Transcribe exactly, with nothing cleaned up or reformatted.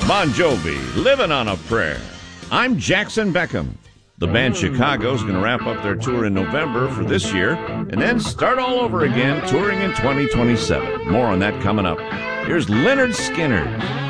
Bon Jovi, Living on a Prayer. I'm Jackson Beckham. The band Chicago's going to wrap up their tour in November for this year and then start all over again touring in twenty twenty-seven. More on that coming up. Here's Leonard Skinner.